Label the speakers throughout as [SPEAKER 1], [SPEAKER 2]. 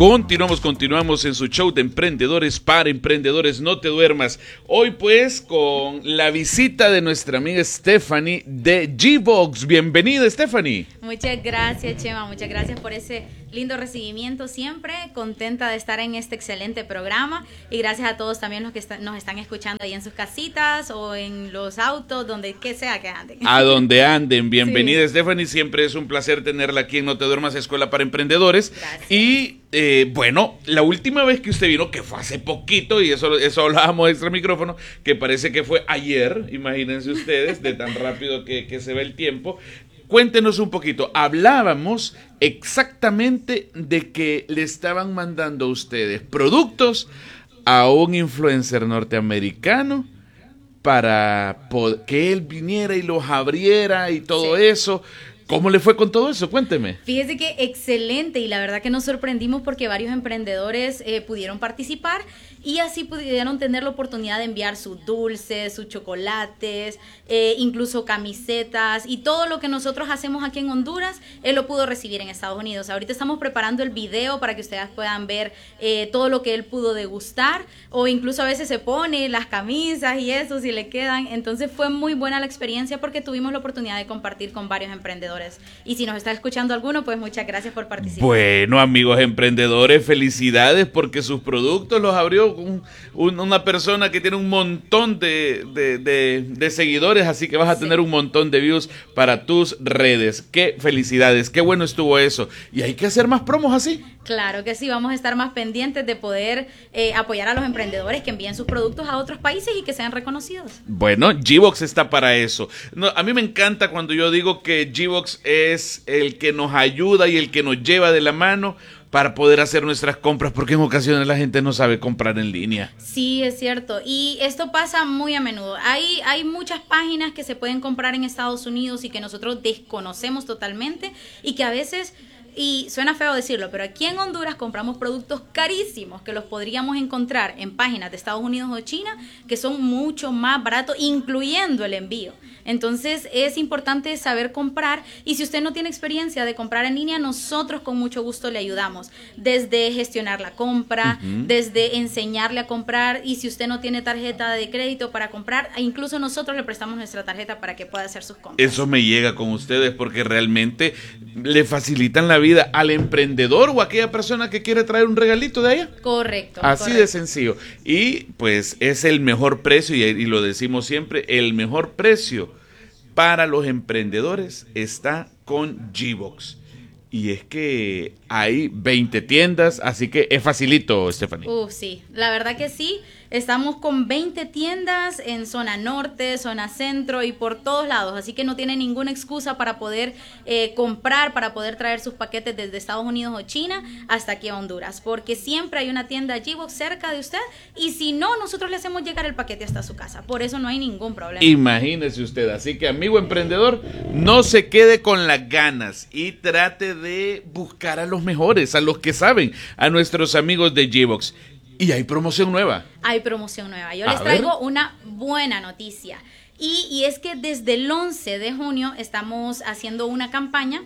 [SPEAKER 1] Continuamos en su show de emprendedores para emprendedores, no te duermas. Hoy pues con la visita de nuestra amiga Stephanie de G-Box. Bienvenida, Stephanie.
[SPEAKER 2] Muchas gracias, Chema, muchas gracias por ese lindo recibimiento siempre, contenta de estar en este excelente programa y gracias a todos también los que nos están escuchando ahí en sus casitas o en los autos, donde que sea que anden.
[SPEAKER 1] A donde anden, bienvenida, sí. Stephanie, siempre es un placer tenerla aquí en No Te Duermas, Escuela para Emprendedores.
[SPEAKER 2] Gracias.
[SPEAKER 1] Y bueno, la última vez que usted vino, que fue hace poquito, y eso hablábamos extra micrófono, que parece que fue ayer, imagínense ustedes, de tan rápido que se ve el tiempo. Cuéntenos un poquito, hablábamos exactamente de que le estaban mandando a ustedes productos a un influencer norteamericano para que él viniera y los abriera y todo eso. ¿Cómo le fue con todo eso? Cuénteme.
[SPEAKER 2] Fíjese que excelente y la verdad que nos sorprendimos porque varios emprendedores pudieron participar y así pudieron tener la oportunidad de enviar sus dulces, sus chocolates, incluso camisetas y todo lo que nosotros hacemos aquí en Honduras, él lo pudo recibir en Estados Unidos. Ahorita estamos preparando el video para que ustedes puedan ver todo lo que él pudo degustar o incluso a veces se pone las camisas y eso si le quedan. Entonces fue muy buena la experiencia porque tuvimos la oportunidad de compartir con varios emprendedores. Y si nos está escuchando alguno, pues muchas gracias por participar.
[SPEAKER 1] Bueno, amigos emprendedores, felicidades porque sus productos los abrió una persona que tiene un montón de seguidores, así que vas a tener un montón de views para tus redes. ¡Qué felicidades! ¡Qué bueno estuvo eso! Y hay que hacer más promos así.
[SPEAKER 2] Claro que sí, vamos a estar más pendientes de poder apoyar a los emprendedores que envíen sus productos a otros países y que sean reconocidos.
[SPEAKER 1] Bueno, G-Box está para eso. No, a mí me encanta cuando yo digo que G-Box es el que nos ayuda y el que nos lleva de la mano para poder hacer nuestras compras, porque en ocasiones la gente no sabe comprar en línea.
[SPEAKER 2] Sí, es cierto. Y esto pasa muy a menudo. Hay muchas páginas que se pueden comprar en Estados Unidos y que nosotros desconocemos totalmente y que a veces... Y suena feo decirlo, pero aquí en Honduras compramos productos carísimos que los podríamos encontrar en páginas de Estados Unidos o China que son mucho más baratos, incluyendo el envío. Entonces es importante saber comprar y si usted no tiene experiencia de comprar en línea, nosotros con mucho gusto le ayudamos. Desde gestionar la compra, desde enseñarle a comprar y si usted no tiene tarjeta de crédito para comprar, incluso nosotros le prestamos nuestra tarjeta para que pueda hacer sus compras.
[SPEAKER 1] Eso me llega con ustedes porque realmente le facilitan la vida al emprendedor o a aquella persona que quiere traer un regalito de allá.
[SPEAKER 2] Correcto.
[SPEAKER 1] Así
[SPEAKER 2] correcto.
[SPEAKER 1] de sencillo. Y pues es el mejor precio y lo decimos siempre, el mejor precio para los emprendedores está con G-Box. Y es que hay 20 tiendas, así que es facilito, Stephanie.
[SPEAKER 2] Sí, la verdad que sí. Estamos con 20 tiendas en zona norte, zona centro y por todos lados. Así que no tiene ninguna excusa para poder comprar, para poder traer sus paquetes desde Estados Unidos o China hasta aquí a Honduras. Porque siempre hay una tienda G-Box cerca de usted y si no, nosotros le hacemos llegar el paquete hasta su casa. Por eso no hay ningún problema.
[SPEAKER 1] Imagínese usted. Así que, amigo emprendedor, no se quede con las ganas y trate de buscar a los mejores, a los que saben, a nuestros amigos de G-Box. Y hay promoción nueva.
[SPEAKER 2] Hay promoción nueva. Yo les traigo una buena noticia. Y es que desde el 11 de junio estamos haciendo una campaña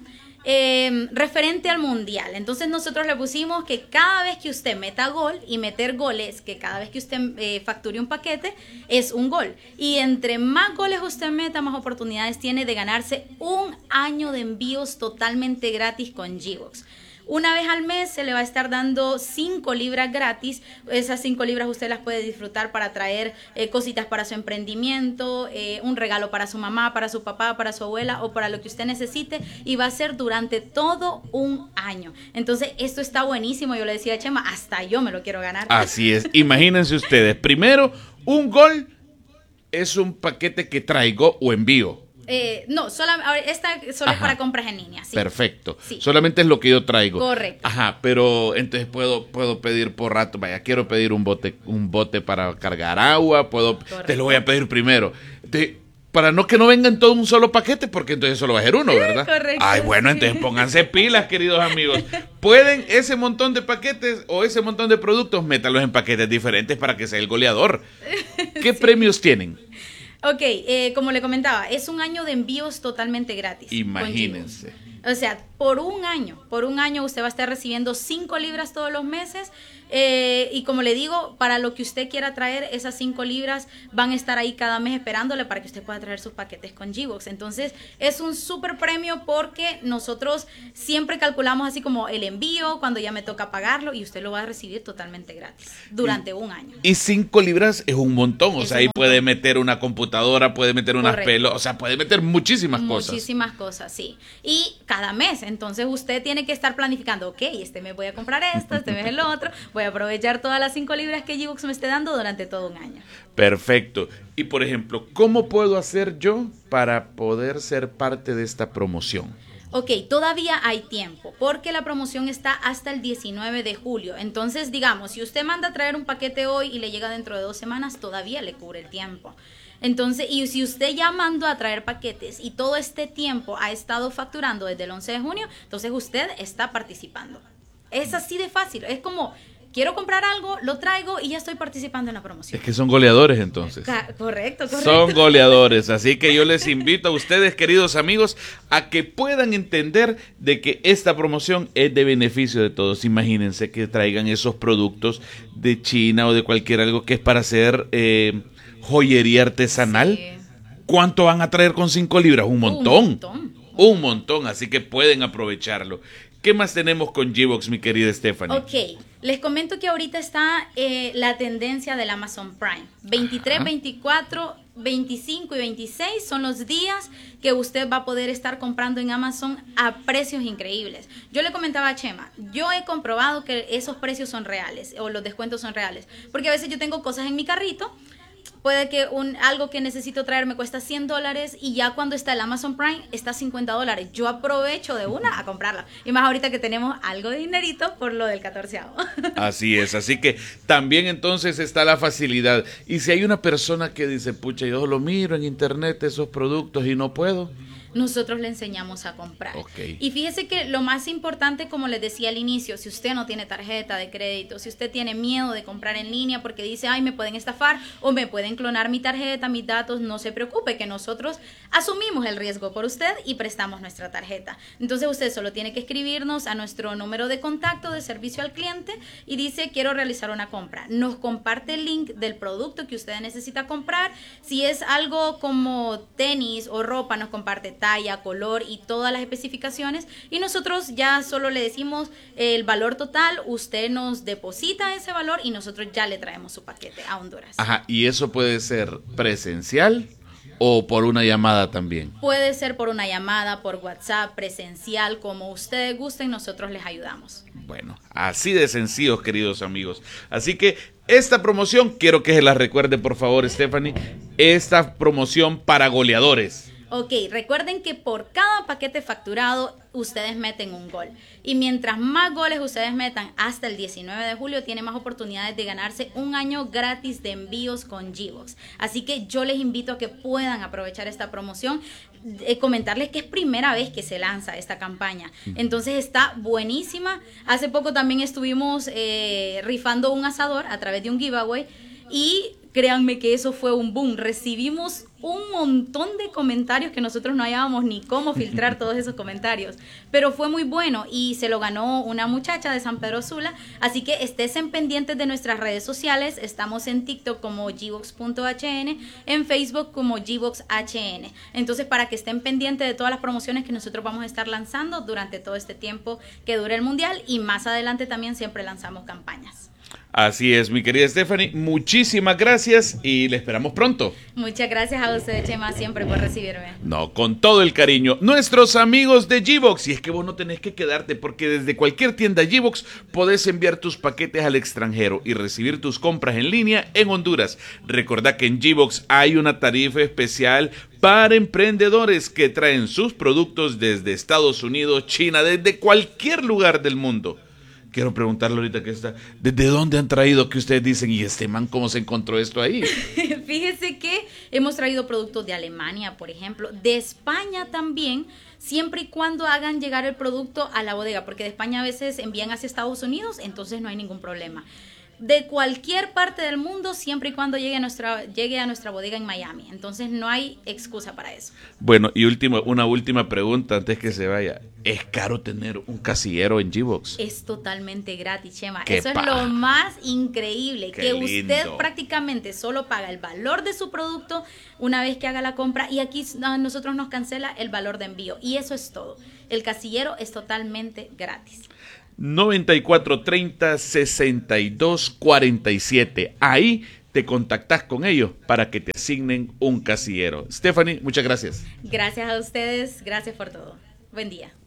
[SPEAKER 2] referente al mundial. Entonces nosotros le pusimos que cada vez que usted meta gol, y meter goles, que cada vez que usted facture un paquete, es un gol. Y entre más goles usted meta, más oportunidades tiene de ganarse un año de envíos totalmente gratis con G-Box. Una vez al mes se le va a estar dando 5 libras gratis. Esas 5 libras usted las puede disfrutar para traer cositas para su emprendimiento, un regalo para su mamá, para su papá, para su abuela o para lo que usted necesite. Y va a ser durante todo un año. Entonces esto está buenísimo. Yo le decía a Chema, hasta yo me lo quiero ganar.
[SPEAKER 1] Así es. Imagínense ustedes. Primero, un gol es un paquete que traigo o envío.
[SPEAKER 2] No, esta solo es para compras en línea. Sí.
[SPEAKER 1] Perfecto.
[SPEAKER 2] Sí.
[SPEAKER 1] Solamente es lo que yo traigo.
[SPEAKER 2] Correcto.
[SPEAKER 1] Ajá, pero entonces puedo pedir por rato. Vaya, quiero pedir un bote para cargar agua. Te lo voy a pedir primero. Para que no venga en todo un solo paquete, porque entonces solo va a ser uno, ¿verdad?
[SPEAKER 2] Correcto.
[SPEAKER 1] Ay, bueno, entonces pónganse pilas, queridos amigos. Pueden ese montón de paquetes o ese montón de productos, métalos en paquetes diferentes para que sea el goleador. ¿Qué premios tienen?
[SPEAKER 2] Ok, como le comentaba, es un año de envíos totalmente gratis.
[SPEAKER 1] Imagínense.
[SPEAKER 2] O sea, por un año usted va a estar recibiendo 5 libras todos los meses. Y como le digo, para lo que usted quiera traer, esas 5 libras van a estar ahí cada mes esperándole para que usted pueda traer sus paquetes con Gbox. Entonces, es un súper premio porque nosotros siempre calculamos así como el envío, cuando ya me toca pagarlo, y usted lo va a recibir totalmente gratis durante un año.
[SPEAKER 1] Y 5 libras es un montón, o sea, ahí puede meter una computadora, puede meter unas pelos, o sea, puede meter muchísimas cosas.
[SPEAKER 2] Muchísimas cosas, sí. Y cada mes, entonces usted tiene que estar planificando, ok, este mes voy a comprar esto, este mes el otro, voy a aprovechar todas las 5 libras que Gbox me esté dando durante todo un año.
[SPEAKER 1] Perfecto. Y por ejemplo, ¿cómo puedo hacer yo para poder ser parte de esta promoción?
[SPEAKER 2] Ok, todavía hay tiempo, porque la promoción está hasta el 19 de julio. Entonces, digamos, si usted manda a traer un paquete hoy y le llega dentro de 2 semanas, todavía le cubre el tiempo. Entonces, y si usted ya mandó a traer paquetes y todo este tiempo ha estado facturando desde el 11 de junio, entonces usted está participando. Es así de fácil, es como... Quiero comprar algo, lo traigo y ya estoy participando en la promoción.
[SPEAKER 1] Es que son goleadores entonces.
[SPEAKER 2] Correcto.
[SPEAKER 1] Son goleadores, así que yo les invito a ustedes, queridos amigos, a que puedan entender de que esta promoción es de beneficio de todos. Imagínense que traigan esos productos de China o de cualquier algo que es para hacer joyería artesanal. Sí. ¿Cuánto van a traer con 5 libras? Un montón. Un montón, así que pueden aprovecharlo. ¿Qué más tenemos con Gbox, mi querida Stephanie?
[SPEAKER 2] Ok, les comento que ahorita está la tendencia del Amazon Prime. 23, 24, 25 y 26 son los días que usted va a poder estar comprando en Amazon a precios increíbles. Yo le comentaba a Chema, yo he comprobado que esos precios son reales o los descuentos son reales. Porque a veces yo tengo cosas en mi carrito. Puede que algo que necesito traer me cuesta $100 y ya cuando está el Amazon Prime está $50. Yo aprovecho de una a comprarla. Y más ahorita que tenemos algo de dinerito por lo del 14avo.
[SPEAKER 1] Así es, así que también entonces está la facilidad. Y si hay una persona que dice, pucha, yo lo miro en internet esos productos y no puedo,
[SPEAKER 2] nosotros le enseñamos a comprar.
[SPEAKER 1] Okay.
[SPEAKER 2] Y fíjese que lo más importante, como les decía al inicio, si usted no tiene tarjeta de crédito, si usted tiene miedo de comprar en línea porque dice, ay, me pueden estafar o me pueden clonar mi tarjeta, mis datos, no se preocupe, que nosotros asumimos el riesgo por usted y prestamos nuestra tarjeta. Entonces usted solo tiene que escribirnos a nuestro número de contacto de servicio al cliente y dice, quiero realizar una compra. Nos comparte el link del producto que usted necesita comprar. Si es algo como tenis o ropa, nos comparte talla, color y todas las especificaciones y nosotros ya solo le decimos el valor total, usted nos deposita ese valor y nosotros ya le traemos su paquete a Honduras.
[SPEAKER 1] Ajá, y eso puede ser presencial o por una llamada también.
[SPEAKER 2] Puede ser por una llamada, por WhatsApp, presencial, como ustedes gusten, nosotros les ayudamos.
[SPEAKER 1] Bueno, así de sencillos, queridos amigos. Así que esta promoción, quiero que se la recuerde por favor, Stephanie, esta promoción para goleadores.
[SPEAKER 2] Ok, recuerden que por cada paquete facturado ustedes meten un gol. Y mientras más goles ustedes metan hasta el 19 de julio, tienen más oportunidades de ganarse un año gratis de envíos con Gbox. Así que yo les invito a que puedan aprovechar esta promoción. Comentarles que es primera vez que se lanza esta campaña. Entonces está buenísima. Hace poco también estuvimos rifando un asador a través de un giveaway y créanme que eso fue un boom. Recibimos un montón de comentarios que nosotros no hallábamos ni cómo filtrar todos esos comentarios, pero fue muy bueno y se lo ganó una muchacha de San Pedro Sula, así que estén pendientes de nuestras redes sociales. Estamos en TikTok como gbox.hn, en Facebook como gboxhn, entonces para que estén pendientes de todas las promociones que nosotros vamos a estar lanzando durante todo este tiempo que dure el mundial y más adelante también siempre lanzamos campañas.
[SPEAKER 1] Así es, mi querida Stephanie, muchísimas gracias y le esperamos pronto.
[SPEAKER 2] Muchas gracias a usted, Chema, siempre por recibirme.
[SPEAKER 1] No, con todo el cariño. Nuestros amigos de Gbox, y es que vos no tenés que quedarte porque desde cualquier tienda Gbox podés enviar tus paquetes al extranjero y recibir tus compras en línea en Honduras. Recordá que en Gbox hay una tarifa especial para emprendedores que traen sus productos desde Estados Unidos, China, desde cualquier lugar del mundo. Quiero preguntarle ahorita que está, ¿desde dónde han traído que ustedes dicen, y este man cómo se encontró esto ahí?
[SPEAKER 2] Fíjese que hemos traído productos de Alemania, por ejemplo, de España también, siempre y cuando hagan llegar el producto a la bodega, porque de España a veces envían hacia Estados Unidos, entonces no hay ningún problema. de cualquier parte del mundo, siempre y cuando llegue a nuestra bodega en Miami. Entonces no hay excusa para eso.
[SPEAKER 1] Bueno, y una última pregunta antes que se vaya. ¿Es caro tener un casillero en G-Box?
[SPEAKER 2] Es totalmente gratis, Chema.
[SPEAKER 1] ¡Qué
[SPEAKER 2] Eso es lo más increíble,
[SPEAKER 1] ¡Qué
[SPEAKER 2] que
[SPEAKER 1] lindo!
[SPEAKER 2] usted prácticamente solo paga el valor de su producto una vez que haga la compra, y aquí a nosotros nos cancela el valor de envío. Y eso es todo. El casillero es totalmente gratis.
[SPEAKER 1] 9430-6247. Ahí te contactas con ellos para que te asignen un casillero. Stephanie, muchas gracias.
[SPEAKER 2] Gracias a ustedes, gracias por todo. Buen día.